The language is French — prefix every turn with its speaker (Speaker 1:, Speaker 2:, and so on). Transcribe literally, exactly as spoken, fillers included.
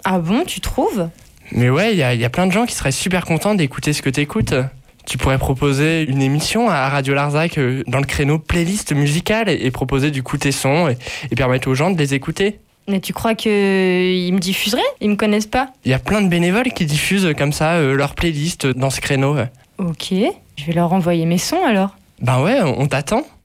Speaker 1: Ah bon, tu trouves ?
Speaker 2: Mais ouais, il y a, y a plein de gens qui seraient super contents d'écouter ce que t'écoutes. Tu pourrais proposer une émission à Radio Larzac euh, dans le créneau playlist musicale et, et proposer du coup tes sons et, et permettre aux gens de les écouter.
Speaker 1: Mais tu crois qu'ils me diffuseraient ? Ils me connaissent pas ?
Speaker 2: Il y a plein de bénévoles qui diffusent comme ça euh, leur playlist dans ce créneau.
Speaker 1: Ok, je vais leur envoyer mes sons alors.
Speaker 2: Ben ouais, on t'attend.